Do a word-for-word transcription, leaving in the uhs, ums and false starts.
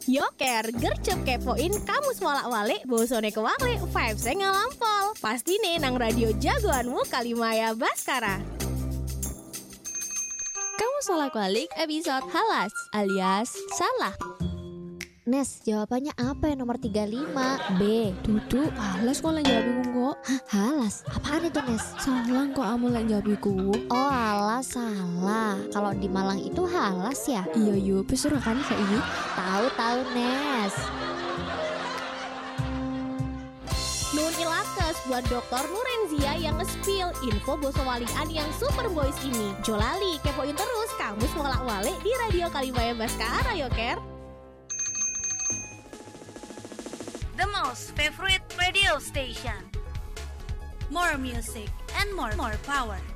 Yoker, gercep kepoin kamus walak-walik, bosone kewalik, vibes-e ngalampol. Pasti nih nang radio jagoanmu Kalimaya Baskara. Kamu salah balik episode halas alias salah. Nes, jawabannya apa ya nomor tiga puluh lima? B. Duduk, halas kok lagi jawab kok. Hah, halas? Apaan itu, Nes? Salah kok kamu lagi jawab. Oh, halas salah. Kalau di Malang itu halas ya? Iya yuk, pesuruh kan saiki. Tahu-tahu, Nes. Nun ilakes buat dokter Nurenzia yang nge-spill info boso walian yang super boys ini. Jolali, kepoin terus kamus walak-walik di radio Kalimaya Baskara, Yoker. The most favorite radio station. More music and more more power.